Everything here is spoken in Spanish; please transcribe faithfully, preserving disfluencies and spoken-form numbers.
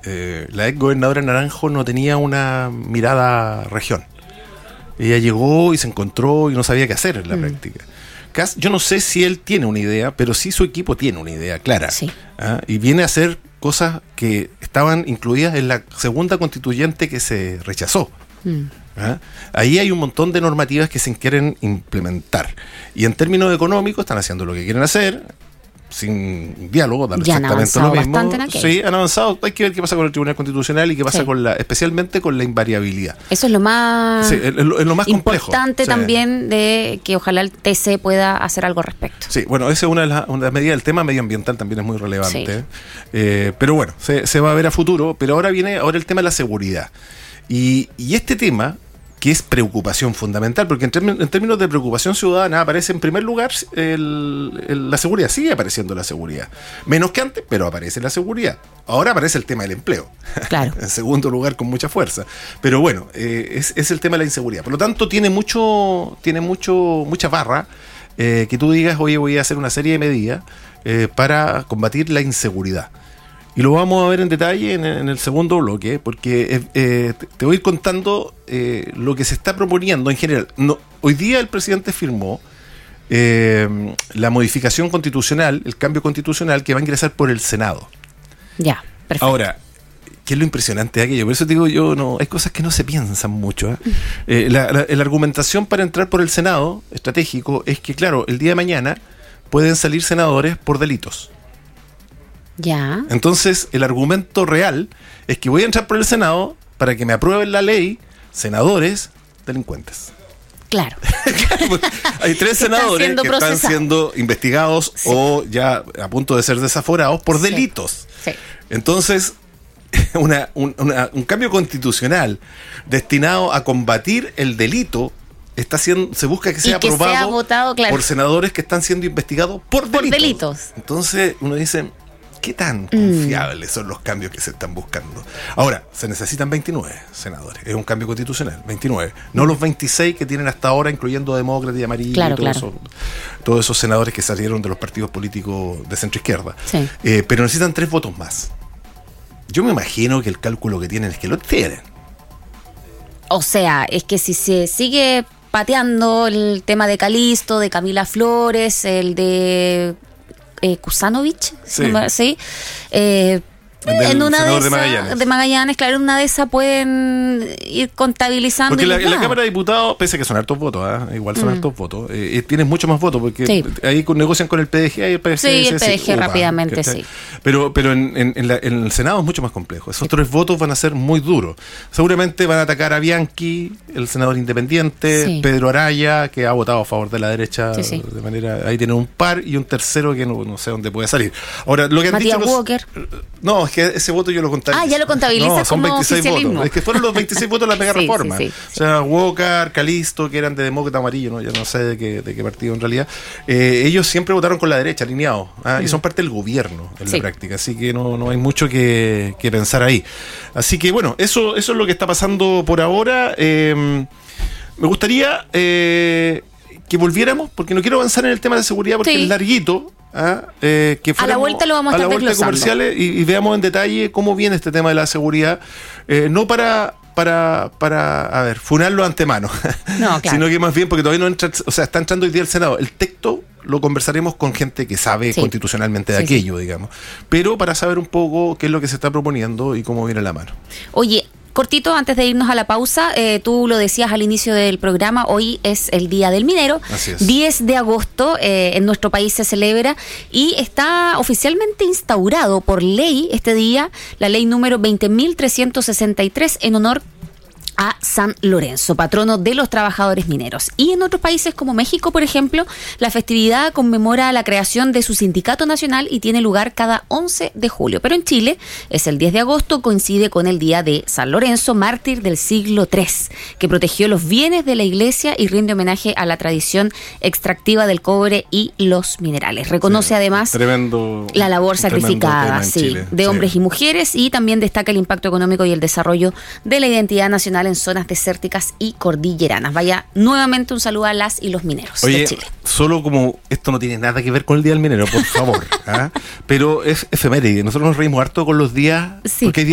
eh, la ex gobernadora Naranjo no tenía una mirada región. Ella llegó y se encontró y no sabía qué hacer en la mm. práctica. Kast, yo no sé si él tiene una idea, pero sí su equipo tiene una idea clara. Sí. ¿Ah? Y viene a hacer cosas que estaban incluidas en la segunda constituyente que se rechazó. Mm. ¿Ah? Ahí hay un montón de normativas que se quieren implementar. Y en términos económicos están haciendo lo que quieren hacer, sin diálogo, dar ya exactamente lo mismo. En sí, han avanzado. Hay que ver qué pasa con el Tribunal Constitucional y qué pasa sí. con la, especialmente con la invariabilidad. Eso es lo más, sí, es lo, es lo más importante complejo. también sí. de que ojalá el T C pueda hacer algo al respecto. Sí, bueno, esa es una de las, una de las medidas. El tema medioambiental también es muy relevante. Sí. Eh, pero bueno, se, se va a ver a futuro. Pero ahora viene ahora el tema de la seguridad. Y, y este tema, que es preocupación fundamental, porque en, términos, en términos de preocupación ciudadana aparece en primer lugar el, el, la seguridad, sigue apareciendo la seguridad, menos que antes, pero aparece la seguridad. Ahora aparece el tema del empleo, claro. en segundo lugar con mucha fuerza, pero bueno, eh, es, es el tema de la inseguridad, por lo tanto tiene mucho, tiene mucho, mucha barra eh, que tú digas, oye, voy a hacer una serie de medidas eh, para combatir la inseguridad. Y lo vamos a ver en detalle en, en el segundo bloque, porque eh, te voy a ir contando eh, lo que se está proponiendo en general. No, hoy día el presidente firmó eh, la modificación constitucional, el cambio constitucional que va a ingresar por el Senado. Ya, perfecto. Ahora, ¿qué es lo impresionante de aquello? Por eso digo yo, no, hay cosas que no se piensan mucho. ¿eh? Eh, la, la, la argumentación para entrar por el Senado estratégico es que, claro, el día de mañana pueden salir senadores por delitos. Ya. Entonces, el argumento real es que voy a entrar por el Senado para que me aprueben la ley senadores delincuentes. Claro. Hay tres senadores que procesados. están siendo investigados sí. o ya a punto de ser desaforados por sí. delitos. Sí. Entonces, una, un, una, un cambio constitucional destinado a combatir el delito está siendo, se busca que sea y que aprobado sea votado, claro. por senadores que están siendo investigados por, por delitos. delitos. Entonces, uno dice, ¿qué tan confiables son los cambios que se están buscando? Ahora, se necesitan veintinueve senadores. Es un cambio constitucional, veintinueve. No los veintiséis que tienen hasta ahora, incluyendo Demócrata y Amarillo, claro, y todo claro. eso, todos esos senadores que salieron de los partidos políticos de centro-izquierda. Sí. Eh, pero necesitan tres votos más. Yo me imagino que el cálculo que tienen es que lo tienen. O sea, es que si se sigue pateando el tema de Calisto, de Camila Flores, el de... Eh, Kusanovich, sí, ¿sí? Eh, en una de, de, Magallanes. de Magallanes, claro, en una de esas pueden ir contabilizando. Porque y la, en la Cámara de Diputados, pese a que son hartos votos, ¿eh? igual son mm. hartos votos, eh, tienen muchos más votos, porque sí. ahí negocian con el P D G y el P D G. Sí, el P D G sí, rápidamente, upa, sí. Pero, pero en, en, en, la, en el Senado es mucho más complejo. Esos sí. tres votos van a ser muy duros. Seguramente van a atacar a Bianchi, el senador independiente, sí. Pedro Araya, que ha votado a favor de la derecha, sí, sí. de manera, ahí tiene un par y un tercero que no, no sé dónde puede salir. Ahora, lo que han Matías dicho los, Walker. No, es que ese voto yo lo contabilizo. Ah, ya lo contabiliza no, son como veintiséis votos. Es que fueron los veintiséis votos de la mega sí, reforma. Sí, sí, o sea, Walker, Calisto, que eran de Demócrata Amarillo, ¿no? Ya no sé de qué, de qué partido en realidad. Eh, ellos siempre votaron con la derecha, alineados. ¿ah? Mm. Y son parte del gobierno en sí. la práctica. Así que no, no hay mucho que, que pensar ahí. Así que bueno, eso, eso es lo que está pasando por ahora. Eh, me gustaría eh, que volviéramos, porque no quiero avanzar en el tema de seguridad porque sí. es larguito. ¿Ah? Eh, que a la vuelta lo vamos a estar a la vuelta comerciales y, y veamos en detalle cómo viene este tema de la seguridad, eh, no para para para a ver funarlo de antemano, no, claro. sino que más bien porque todavía no entra, o sea, está entrando hoy día el Senado. El texto lo conversaremos con gente que sabe sí. constitucionalmente de sí, aquello, sí. digamos, pero para saber un poco qué es lo que se está proponiendo y cómo viene la mano. Oye, cortito, antes de irnos a la pausa, eh, tú lo decías al inicio del programa, hoy es el Día del Minero. Así es. diez de agosto, eh, en nuestro país se celebra y está oficialmente instaurado por ley este día, la ley número veinte mil trescientos sesenta y tres, en honor a San Lorenzo, patrono de los trabajadores mineros. Y en otros países como México, por ejemplo, la festividad conmemora la creación de su sindicato nacional y tiene lugar cada once de julio. Pero en Chile es el diez de agosto, coincide con el día de San Lorenzo, mártir del siglo tres, que protegió los bienes de la iglesia y rinde homenaje a la tradición extractiva del cobre y los minerales. Reconoce sí, además tremendo, la labor sacrificada sí, de hombres sí. y mujeres, y también destaca el impacto económico y el desarrollo de la identidad nacional en zonas desérticas y cordilleranas. Vaya, nuevamente un saludo a las y los mineros Oye, de Chile. Solo como esto no tiene nada que ver con el Día del Minero, por favor, ¿ah? Pero es efeméride. Nosotros nos reímos harto con los días, sí. porque hay